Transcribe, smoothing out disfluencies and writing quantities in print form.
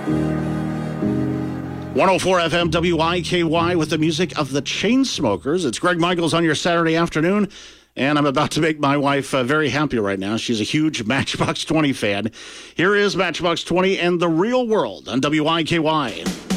104 FM WIKY with the music of the Chainsmokers. It's Greg Michaels on your Saturday afternoon, and I'm about to make my wife very happy right now. She's a huge Matchbox 20 fan. Here is Matchbox 20 and The Real World on WIKY.